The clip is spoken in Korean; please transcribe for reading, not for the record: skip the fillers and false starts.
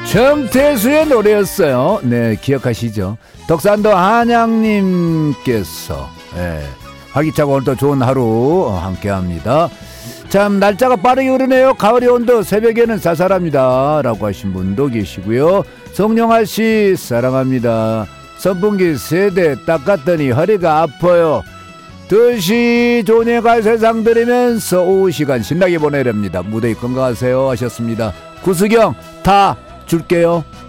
정태수의 노래였어요. 네, 기억하시죠? 덕산도 한양님께서 활기차고 오늘도 좋은 하루 함께합니다. 참 날짜가 빠르게 흐르네요. 가을이 온도 새벽에는 쌀쌀합니다 라고 하신 분도 계시고요. 송영아씨 사랑합니다. 선풍기 세대 닦았더니 허리가 아파요. 2시 좋은 갈 세상 들으면서 오후 시간 신나게 보내렵니다. 무대에 건강하세요 하셨습니다. 구수경 다 줄게요.